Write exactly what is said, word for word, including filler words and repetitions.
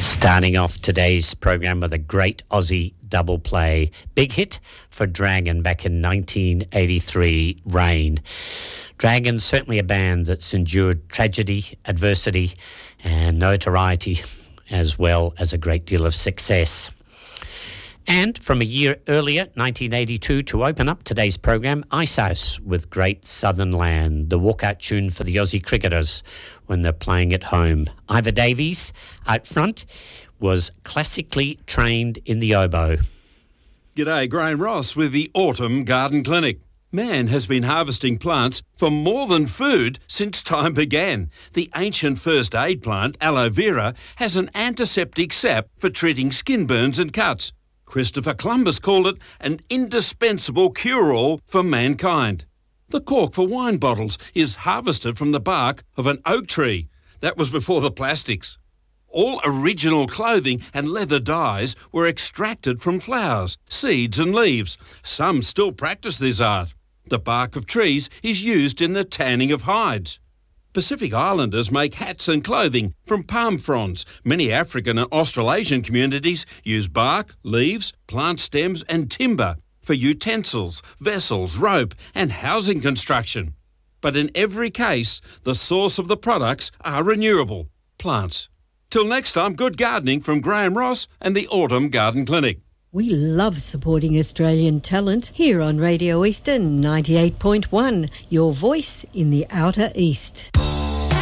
Starting off today's program with a great Aussie double play. Big hit for Dragon back in nineteen eighty-three, Rain. Dragon's certainly a band that's endured tragedy, adversity and notoriety, as well as a great deal of success. And from a year earlier, nineteen eighty-two, to open up today's program, Icehouse with Great Southern Land, the walkout tune for the Aussie cricketers when they're playing at home. Ivor Davies, out front, was classically trained in the oboe. G'day, Graham Ross with the Autumn Garden Clinic. Man has been harvesting plants for more than food since time began. The ancient first aid plant, aloe vera, has an antiseptic sap for treating skin burns and cuts. Christopher Columbus called it an indispensable cure-all for mankind. The cork for wine bottles is harvested from the bark of an oak tree. That was before the plastics. All original clothing and leather dyes were extracted from flowers, seeds and leaves. Some still practice this art. The bark of trees is used in the tanning of hides. Pacific Islanders make hats and clothing from palm fronds. Many African and Australasian communities use bark, leaves, plant stems and timber for utensils, vessels, rope and housing construction. But in every case, the source of the products are renewable plants. Till next time, good gardening from Graham Ross and the Autumn Garden Clinic. We love supporting Australian talent here on Radio Eastern ninety-eight point one, your voice in the Outer East.